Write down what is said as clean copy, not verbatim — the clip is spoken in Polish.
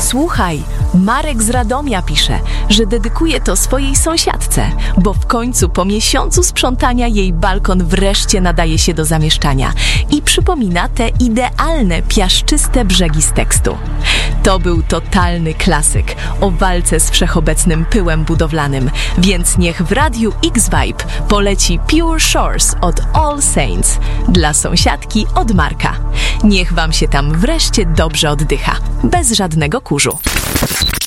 Słuchaj, Marek z Radomia pisze, że dedykuje to swojej sąsiadce, bo w końcu po miesiącu sprzątania jej balkon wreszcie nadaje się do zamieszkania i przypomina te idealne, piaszczyste brzegi z tekstu. To był totalny klasyk o walce z wszechobecnym pyłem budowlanym, więc niech w radiu X-Vibe poleci Pure Shores od All Saints dla sąsiadki od Marka. Niech wam się tam wreszcie dobrze oddycha, bez żadnego kurzu.